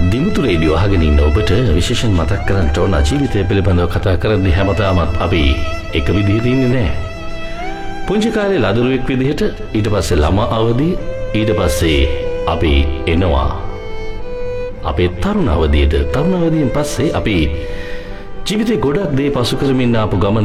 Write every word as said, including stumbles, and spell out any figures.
Dimuthu radio අහගෙන ඉන්න ඔබට විශේෂයෙන් මතක් කරන්න ඕන ජීවිතය පිළිබඳව කතා කරද්දී හැමදාමත් අපි එක විදිහට ඉන්නේ නැහැ. පුංචි කාලේ ලදරුවෙක් විදිහට, ඊට පස්සේ ළමා අවදී, ඊට පස්සේ අපි එනවා අපේ තරුණ අවදියට. තරුණ අවදියෙන් පස්සේ අපි ජීවිතේ ගොඩක් දේ පසු කරමින් ආපු ගමන